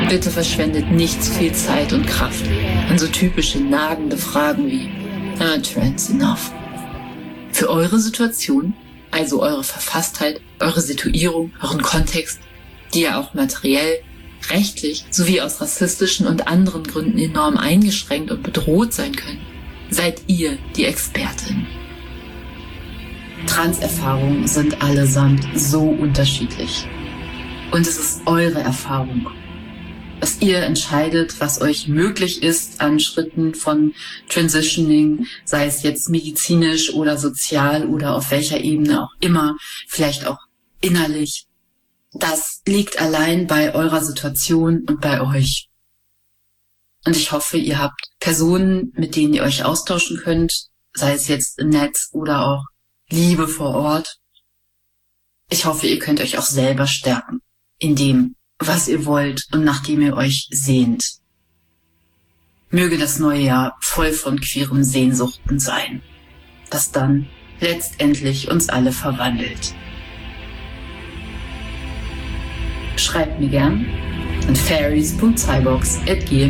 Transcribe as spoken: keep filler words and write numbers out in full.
Bitte verschwendet nicht zu viel Zeit und Kraft an so typische nagende Fragen wie "Ah, trans enough?" Für eure Situation, also eure Verfasstheit, eure Situierung, euren Kontext, die ja auch materiell, rechtlich sowie aus rassistischen und anderen Gründen enorm eingeschränkt und bedroht sein können, seid ihr die Expertin. Transerfahrungen sind allesamt so unterschiedlich. Und es ist eure Erfahrung, dass ihr entscheidet, was euch möglich ist an Schritten von Transitioning, sei es jetzt medizinisch oder sozial oder auf welcher Ebene auch immer, vielleicht auch innerlich. Das liegt allein bei eurer Situation und bei euch. Und ich hoffe, ihr habt Personen, mit denen ihr euch austauschen könnt, sei es jetzt im Netz oder auch Liebe vor Ort. Ich hoffe, ihr könnt euch auch selber stärken in dem, was ihr wollt und nach dem ihr euch sehnt. Möge das neue Jahr voll von queeren Sehnsuchten sein, das dann letztendlich uns alle verwandelt. Schreibt mir gern an fairies punkt cyborgs at gmail punkt com.